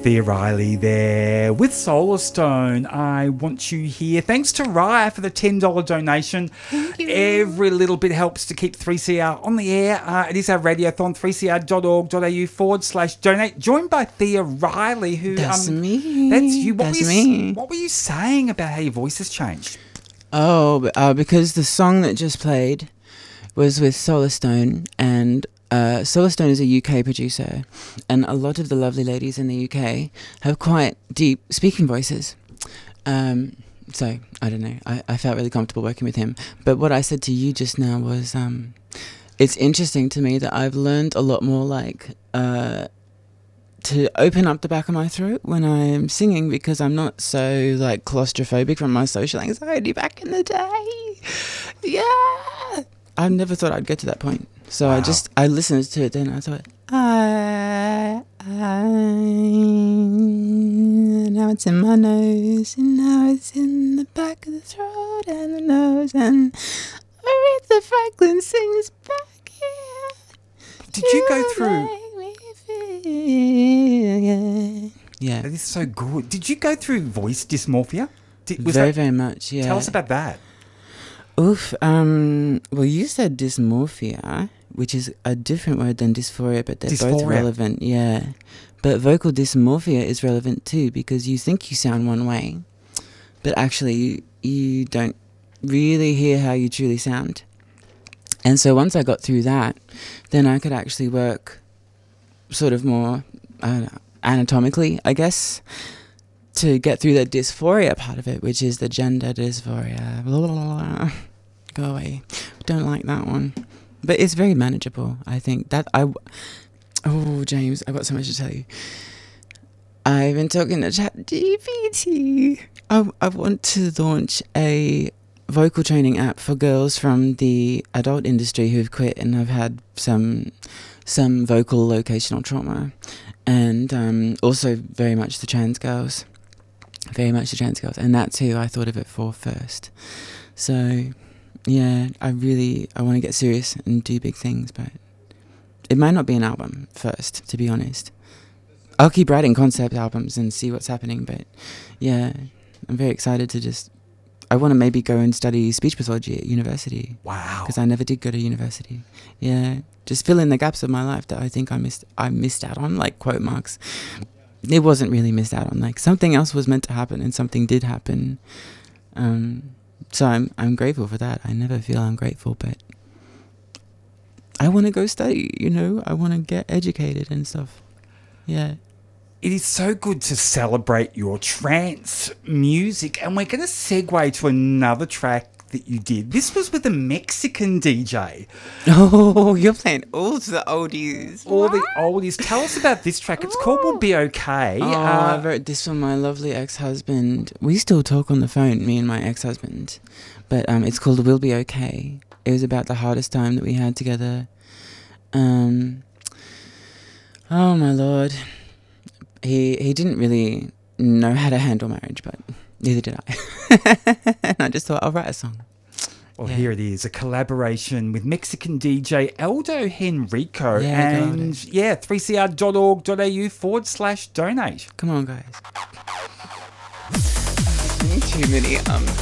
Thea Riley there with Solar Stone. I Want You Here. Thanks to Raya for the $10 donation. Thank you. Every little bit helps to keep 3CR on the air. It is our radiothon, 3cr.org.au/donate. Joined by Thea Riley, who... That's me. That's you. That's me. What were you saying about how your voice has changed? Oh, because the song that just played was with Solar Stone, and Solar Stone is a UK producer, and a lot of the lovely ladies in the UK have quite deep speaking voices. So, I don't know, I felt really comfortable working with him. But what I said to you just now was, it's interesting to me that I've learned a lot more, to open up the back of my throat when I'm singing, because I'm not so, claustrophobic from my social anxiety back in the day. Yeah! I never thought I'd get to that point. So wow. I listened to it then, I thought, now it's in my nose, and now it's in the back of the throat and the nose, and Aretha Franklin sings back here. Did you go through... Yeah. That is so good. Did you go through voice dysmorphia? Very much, yeah. Tell us about that. Oof. Well, you said dysmorphia, which is a different word than dysphoria, but they're both relevant. Yeah. But vocal dysmorphia is relevant too, because you think you sound one way, but actually you don't really hear how you truly sound. And so once I got through that, then I could actually work sort of more anatomically, I guess, to get through the dysphoria part of it, which is the gender dysphoria. Blah, blah, blah. Go away. Don't like that one. But it's very manageable, I think. Oh, James, I've got so much to tell you. I've been talking to ChatGPT. I want to launch a vocal training app for girls from the adult industry who've quit and have had some vocal locational trauma. And also very much the trans girls. Very much the trans girls. And that's who I thought of it for first. So, yeah, I want to get serious and do big things, but it might not be an album first, to be honest. I'll keep writing concept albums and see what's happening, but yeah, I'm very excited to I want to maybe go and study speech pathology at university. Wow. Because I never did go to university. Yeah, just fill in the gaps of my life that I think I missed out on, quote marks. It wasn't really missed out on. Something else was meant to happen, and something did happen. So I'm grateful for that. I never feel ungrateful, but I want to go study. I want to get educated and stuff. Yeah. It is so good to celebrate your trance music, and we're going to segue to another track that you did. This was with a Mexican DJ. Oh, you're playing all the oldies. All the oldies. Tell us about this track. It's called We'll Be Okay. I wrote this for my lovely ex-husband. We still talk on the phone, me and my ex-husband. But it's called We'll Be Okay. It was about the hardest time that we had together. Oh, my Lord. He didn't really know how to handle marriage, but neither did I. And I just thought, I'll write a song. Well, here it is, a collaboration with Mexican DJ Aldo Henrico. And 3cr.org.au/donate. Come on, guys. Too many